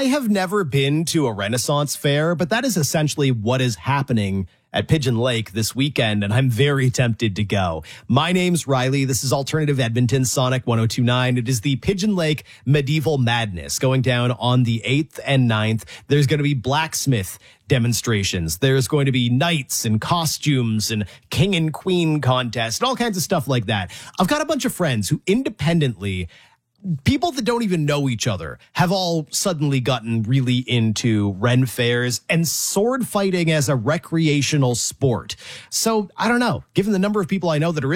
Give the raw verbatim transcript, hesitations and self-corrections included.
I have never been to a Renaissance fair, but that is essentially what is happening at Pigeon Lake this weekend, and I'm very tempted to go. My name's Riley. This is Alternative Edmonton, Sonic one oh two point nine. It is the Pigeon Lake Medieval Madness going down on the eighth and ninth. There's going to be blacksmith demonstrations. There's going to be knights and costumes and king and queen contests and all kinds of stuff like that. I've got a bunch of friends who independently, people that don't even know each other, have all suddenly gotten really into Ren fairs and sword fighting as a recreational sport. So I don't know, given the number of people I know that are